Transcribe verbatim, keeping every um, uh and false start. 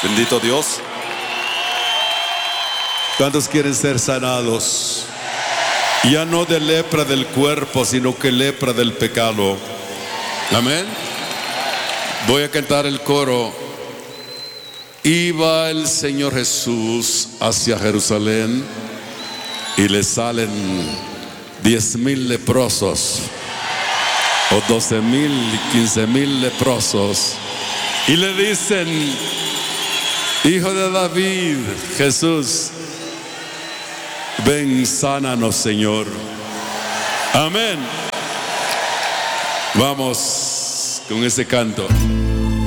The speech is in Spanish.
Bendito Dios. ¿Cuántos quieren ser sanados? Ya no de lepra del cuerpo, sino que lepra del pecado. Amén. Voy a cantar el coro. Iba el Señor Jesús hacia Jerusalén y le salen diez mil leprosos, o doce mil, quince mil leprosos, y le dicen: Hijo de David, Jesús, ven, sánanos, Señor. Amén. Vamos con ese canto.